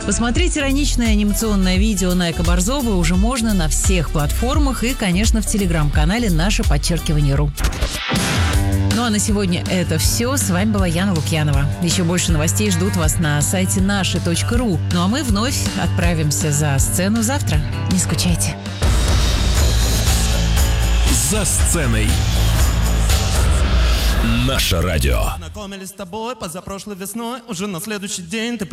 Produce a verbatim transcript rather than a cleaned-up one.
Посмотреть ироничное анимационное видео Найка Борзова уже можно на всех платформах и, конечно, в телеграм-канале «Наше подчеркивание РУ». Ну а на сегодня это все. С вами была Яна Лукьянова. Еще больше новостей ждут вас на сайте наши точка ру. Ну а мы вновь отправимся за сцену завтра. Не скучайте. За сценой. Наше радио. Знакомились с тобой позапрошлой весной. Уже на следующий день ты